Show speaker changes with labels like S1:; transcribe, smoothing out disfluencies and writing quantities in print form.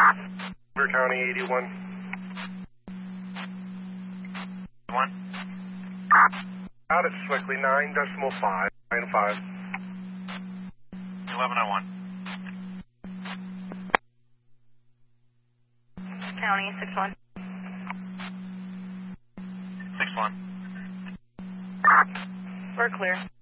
S1: Beaver County 81.
S2: 1.
S1: Out at Swickley, 9.5, 9.5.
S2: 1101.
S3: County 61.
S2: 61.
S3: We're clear.